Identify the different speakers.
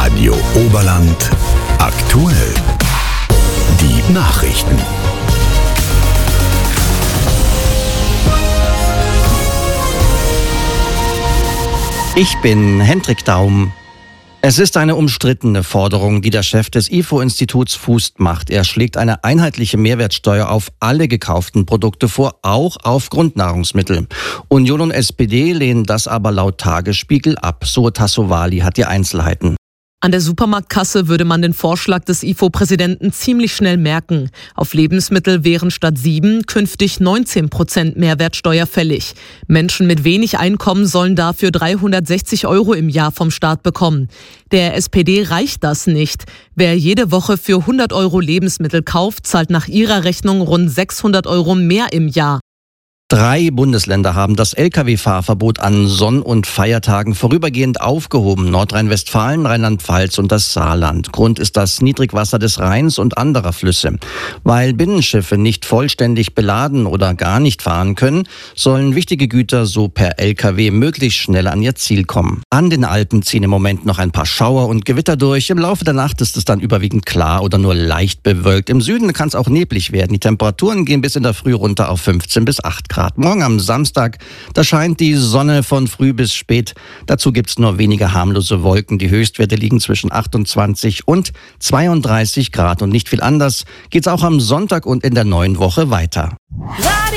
Speaker 1: Radio Oberland aktuell. Die Nachrichten.
Speaker 2: Ich bin Hendrik Daum. Es ist eine umstrittene Forderung, die der Chef des IFO-Instituts Fußt macht. Er schlägt eine einheitliche Mehrwertsteuer auf alle gekauften Produkte vor, auch auf Grundnahrungsmittel. Union und SPD lehnen das aber laut Tagesspiegel ab. So Tassovali hat die Einzelheiten.
Speaker 3: An der Supermarktkasse würde man den Vorschlag des IFO-Präsidenten ziemlich schnell merken. Auf Lebensmittel wären statt 7 künftig 19% Mehrwertsteuer fällig. Menschen mit wenig Einkommen sollen dafür 360 € im Jahr vom Staat bekommen. Der SPD reicht das nicht. Wer jede Woche für 100 € Lebensmittel kauft, zahlt nach ihrer Rechnung rund 600 € mehr im Jahr.
Speaker 2: 3 Bundesländer haben das Lkw-Fahrverbot an Sonn- und Feiertagen vorübergehend aufgehoben. Nordrhein-Westfalen, Rheinland-Pfalz und das Saarland. Grund ist das Niedrigwasser des Rheins und anderer Flüsse. Weil Binnenschiffe nicht vollständig beladen oder gar nicht fahren können, sollen wichtige Güter so per Lkw möglichst schnell an ihr Ziel kommen. An den Alpen ziehen im Moment noch ein paar Schauer und Gewitter durch. Im Laufe der Nacht ist es dann überwiegend klar oder nur leicht bewölkt. Im Süden kann es auch neblig werden. Die Temperaturen gehen bis in der Früh runter auf 15 bis 8 Grad. Morgen am Samstag, da scheint die Sonne von früh bis spät. Dazu gibt's nur wenige harmlose Wolken. Die Höchstwerte liegen zwischen 28 und 32 Grad. Und nicht viel anders geht's auch am Sonntag und in der neuen Woche weiter.